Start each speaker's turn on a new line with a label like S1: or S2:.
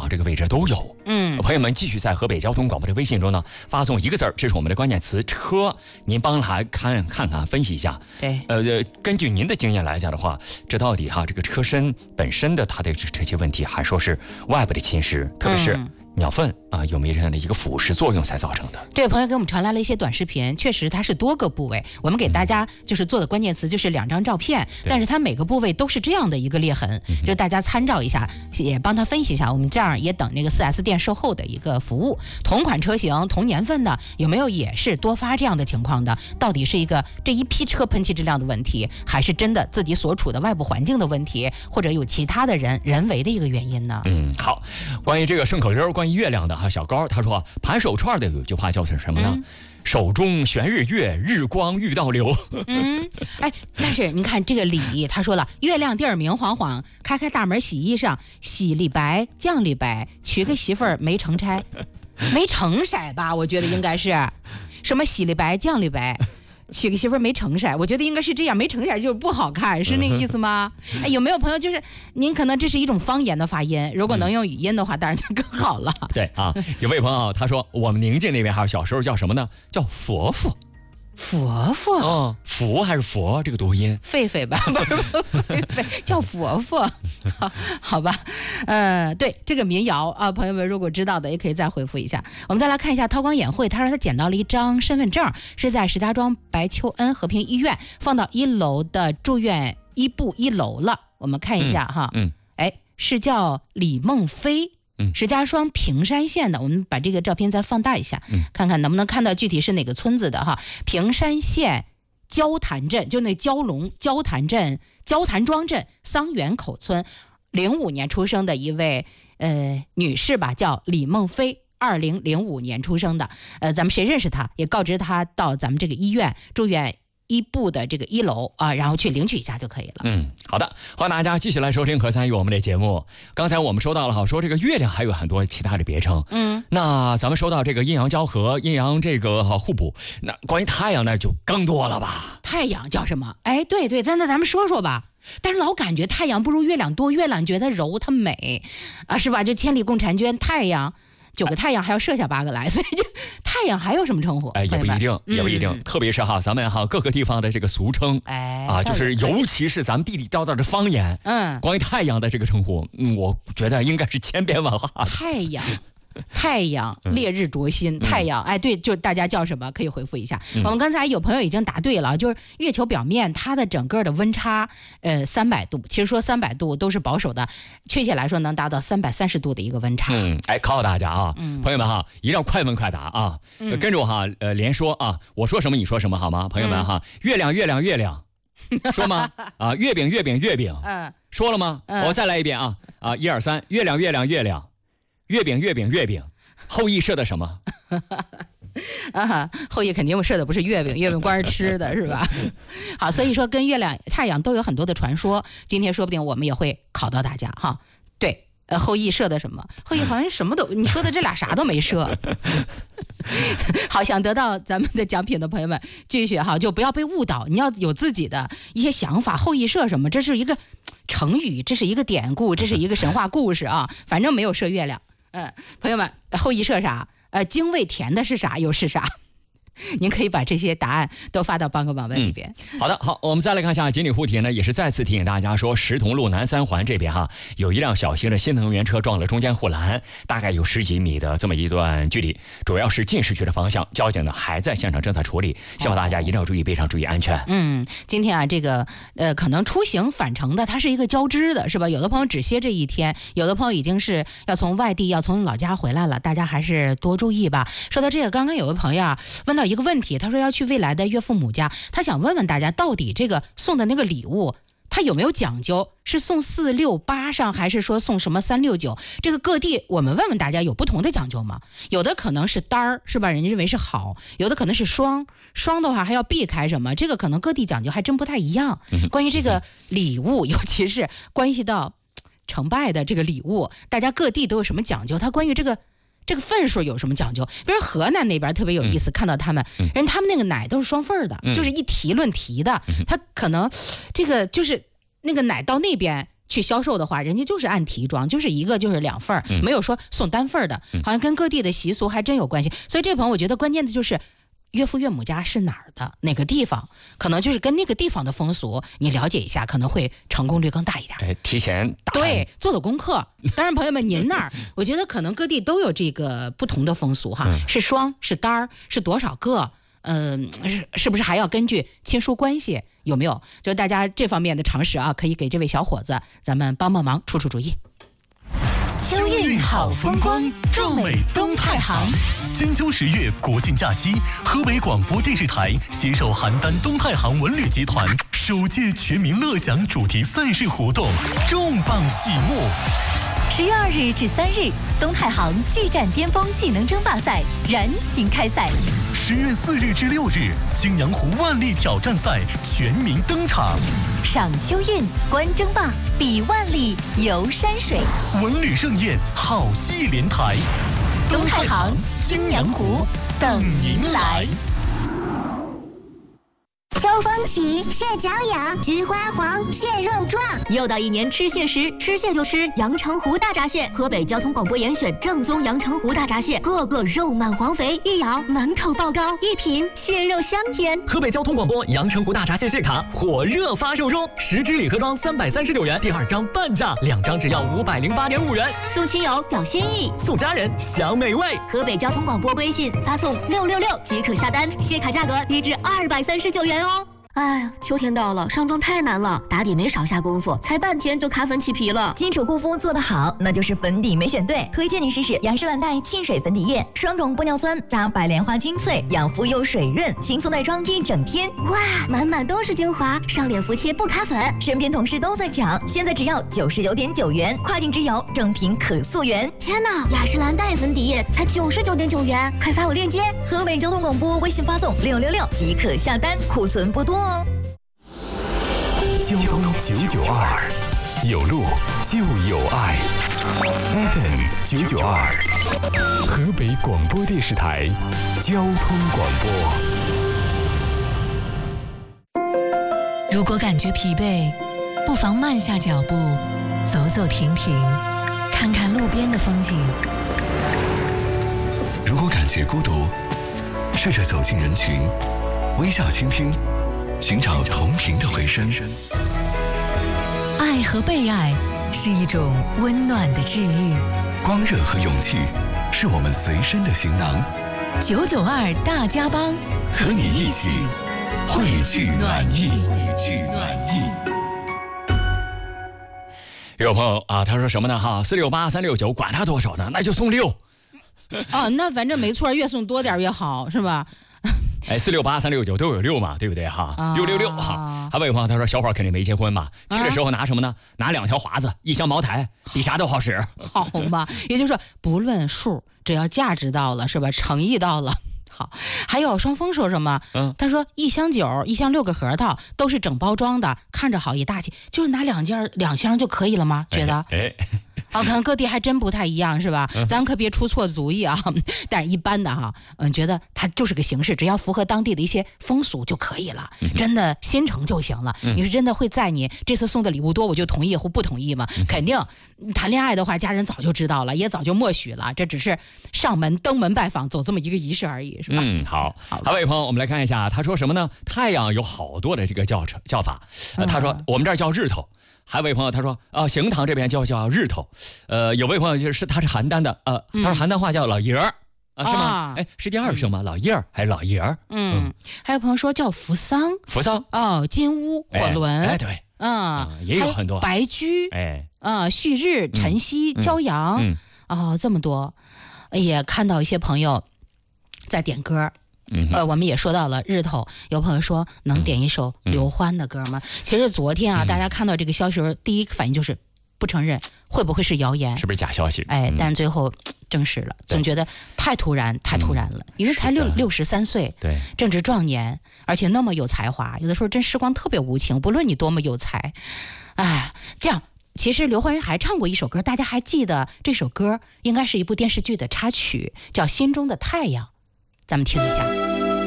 S1: 这个位置都有。朋友们继续在河北交通广播的微信中呢发送一个字儿，这是我们的关键词车，您帮来看看分析一下。
S2: 对，
S1: 根据您的经验来讲的话，这到底这个车身本身的它的这些问题，还说是外部的侵蚀，特别是鸟粪有没有这样的一个腐蚀作用才造成的？
S2: 对，朋友给我们传来了一些短视频，确实它是多个部位，我们给大家就是做的关键词就是2张照片，但是它每个部位都是这样的一个裂痕，就大家参照一下，也帮他分析一下，我们这样也等那个 4S 店售后的一个服务。同款车型同年份的有没有也是多发这样的情况的？到底是这一批车喷漆质量的问题，还是真的自己所处的外部环境的问题，或者有其他的人为的一个原因呢？
S1: 好，关于这个顺口溜，关于月亮的小高他说盘手串的有句话叫做什么呢？手中悬日月，日光欲倒流。
S2: 但是你看这个李他说了，月亮地儿明晃晃，开大门洗衣裳，洗里白降里白，娶个媳妇儿没成差，没成色吧？我觉得应该是什么洗里白降里白。娶个媳妇儿没成色，我觉得应该是这样，没成色就是不好看，是那个意思吗？有没有朋友就是您可能这是一种方言的发音，如果能用语音的话，当然就更好了。
S1: 对有位朋友他说我们宁静那边还有小时候叫什么呢？叫佛佛。
S2: 佛佛
S1: 佛还是佛这个读音？
S2: 狒狒吧，不是狒狒，叫佛佛，好吧，对这个民谣朋友们如果知道的也可以再回复一下。我们再来看一下韬光眼会，他说他捡到了一张身份证，是在石家庄白求恩和平医院放到1楼的住院医部1楼了。我们看一下是叫李梦飞。石家庄平山县的，我们把这个照片再放大一下，看看能不能看到具体是哪个村子的平山县焦潭镇，就那焦潭镇焦潭庄镇桑园口村，05年出生的一位女士吧，叫李梦飞，2005年出生的。咱们谁认识她，也告知她到咱们这个医院住院医部的这个1楼然后去领取一下就可以了。
S1: 好的，欢迎大家继续来收听和参与我们的节目。刚才我们说到了说这个月亮还有很多其他的别称，那咱们说到这个阴阳交合、阴阳这个互补，那关于太阳那就更多了吧？
S2: 太阳叫什么？对，咱们说说吧。但是老感觉太阳不如月亮多，月亮觉得柔它美是吧？就千里共婵娟，太阳9个太阳还要射下8个来，所以就太阳还有什么称呼？
S1: 也不一定，特别是咱们各个地方的这个俗称，就是尤其是咱们地地道道的方言，关于太阳的这个称呼，我觉得应该是千变万化。太阳烈日灼心，太阳对，就大家叫什么可以回复一下。我们刚才有朋友已经答对了，就是月球表面它的整个的温差300度，其实说300度都是保守的，确切来说能达到330度的一个温差。考考大家朋友们一定要快问快答跟着我连说我说什么你说什么好吗？朋友们月亮说吗？月饼说了吗？我再来一遍1、2、3，月亮月饼，后羿射的什么？
S2: 后羿肯定射的不是月饼，月饼光是吃的是吧？好，所以说跟月亮、太阳都有很多的传说，今天说不定我们也会考到大家对，后羿射的什么？后羿好像什么都，你说的这俩啥都没射。好，想得到咱们的奖品的朋友们，继续就不要被误导，你要有自己的一些想法。后羿射什么？这是一个成语，这是一个典故，这是一个神话故事反正没有射月亮。朋友们，后羿射啥？精卫填的是啥又是啥？您可以把这些答案都发到帮个网问里边。
S1: 好，我们再来看一下锦鲤护体呢，也是再次提醒大家说，石桐路南3环这边有一辆小型的新能源车撞了中间护栏，大概有10几米的这么一段距离，主要是进市区的方向，交警呢还在现场正在处理，希望大家一定要注意备上，注意安全。
S2: 今天这个可能出行返程的，它是一个交织的，是吧？有的朋友只歇这一天，有的朋友已经是要从外地要从老家回来了，大家还是多注意吧。说到这个，刚刚有位朋友问到一个问题，他说要去未来的岳父母家，他想问问大家，到底这个送的那个礼物他有没有讲究，是送468上还是说送什么369？这个各地我们问问大家有不同的讲究吗？有的可能是单儿是吧，人家认为是好，有的可能是双的话还要避开什么，这个可能各地讲究还真不太一样。关于这个礼物，尤其是关系到成败的这个礼物，大家各地都有什么讲究？他关于这个份数有什么讲究？比如河南那边特别有意思，看到他们那个奶都是双份的，就是一提论提的，他可能这个就是那个奶到那边去销售的话，人家就是按提装，就是一个就是2份，没有说送单份的，好像跟各地的习俗还真有关系。所以这朋友我觉得关键的就是岳父岳母家是哪儿的，哪个地方，可能就是跟那个地方的风俗你了解一下，可能会成功率更大一点。
S1: 提前打
S2: 对，做做功课。当然朋友们您那儿我觉得可能各地都有这个不同的风俗哈，是双是单儿是多少个，是不是还要根据亲疏关系有没有，就大家这方面的常识啊，可以给这位小伙子咱们帮忙出主意。
S3: 秋韵好风光，壮美东太行。金秋10月国庆假期，河北广播电视台携手邯郸东太行文旅集团首届全民乐享主题赛事活动重磅启幕。
S4: 10月2日至3日，东太行巨战巅峰技能争霸赛燃情开赛。
S3: 10月4日至6日，青阳湖万历挑战赛全民登场。
S4: 赏秋韵，观争霸，比万历，游山水，
S3: 文旅盛宴，好戏连台。
S4: 东太行，青阳湖，等您来。
S5: 秋风起，蟹脚痒，菊花黄，蟹肉壮。
S6: 又到一年吃蟹时，吃蟹就吃阳澄湖大闸蟹。河北交通广播严选正宗阳澄湖大闸蟹，个个肉满黄肥，一咬满口爆膏，一品蟹肉香甜。
S7: 河北交通广播阳澄湖大闸蟹蟹卡火热发售中，10支礼盒装339元，第2张半价，2张只要508.5元。
S6: 送亲友表心意，
S7: 送家人享美味。
S6: 河北交通广播微信发送666即可下单，蟹卡价格低至239元哦。哎呀，秋天到了，上妆太难了，打底没少下功夫，才半天就卡粉起皮了。
S8: 基础护肤做得好，那就是粉底没选对。推荐你试试雅诗兰黛沁水粉底液，双种玻尿酸加白莲花精粹，养肤又水润，轻松带妆一整天。
S6: 哇，满满都是精华，上脸服帖不卡粉。
S8: 身边同事都在抢，现在只要99.9元，跨境直邮，正品可溯源。
S6: 天哪，雅诗兰黛粉底液才99.9元，快发我链接。
S8: 河北交通广播微信发送666即可下单，库存不多哦。
S3: 交通992，有路就有爱。FM 992，河北广播电视台交通广播。
S9: 如果感觉疲惫，不妨慢下脚步，走走停停，看看路边的风景。
S10: 如果感觉孤独，试着走进人群，微笑倾听，寻找同频的回声。
S9: 爱和被爱是一种温暖的治愈，
S10: 光热和勇气是我们随身的行囊。
S9: 992大家帮，
S10: 和你一起汇聚暖意。
S1: 有朋友啊，他说什么呢？哈，468、369，管他多少呢，那就送6。
S2: 哦，那反正没错，越送多点越好，是吧
S1: ？468、369都有6嘛，对不对哈？666哈。还有朋友他说小伙肯定没结婚嘛，去的时候拿什么呢？拿2条华子，1箱茅台，比啥都好使。
S2: 好嘛，也就是说不论数，只要价值到了，是吧？诚意到了。好，还有双峰说什么？他说1箱酒，1箱6个核桃，都是整包装的，看着好一大气，就是拿2箱就可以了吗？觉得？可能各地还真不太一样，是吧？咱可别出错主意啊！但是一般的哈，觉得它就是个形式，只要符合当地的一些风俗就可以了，真的心诚就行了。你是真的会在你这次送的礼物多，我就同意或不同意吗？肯定。谈恋爱的话，家人早就知道了，也早就默许了，这只是上门登门拜访，走这么一个仪式而已，是吧？
S1: 好。还有一位朋友，我们来看一下，他说什么呢？太阳有好多的这个叫法，他说我们这儿叫日头。还有位朋友他说邢塘这边叫日头，有位朋友就是他是邯郸的，他说邯郸话叫老爷儿是吗？是第2声吗？老爷儿还是老爷儿？
S2: 还有朋友说叫扶桑金乌火轮，
S1: 对，也有很多
S2: 白驹，旭日晨曦骄阳，这么多，也看到一些朋友在点歌。我们也说到了日头，有朋友说能点一首刘欢的歌吗？其实昨天大家看到这个消息时，第一个反应就是不承认，会不会是谣言？
S1: 是不是假消息？
S2: 但最后证实了，总觉得太突然了，因为才63岁，
S1: 对，
S2: 正值壮年，而且那么有才华，有的时候真时光特别无情，不论你多么有才，这样。其实刘欢还唱过一首歌，大家还记得这首歌应该是一部电视剧的插曲，叫《心中的太阳》，咱们听一下。